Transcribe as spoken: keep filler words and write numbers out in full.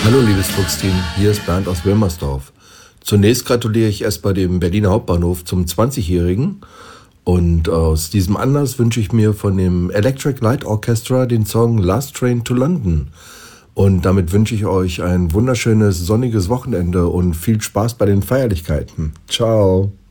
Hallo liebes Fuchsteam, hier ist Bernd aus Wilmersdorf. Zunächst gratuliere ich erst bei dem Berliner Hauptbahnhof zum zwanzigjährigen und aus diesem Anlass wünsche ich mir von dem Electric Light Orchestra den Song Last Train to London. Und damit wünsche ich euch ein wunderschönes sonniges Wochenende und viel Spaß bei den Feierlichkeiten. Ciao.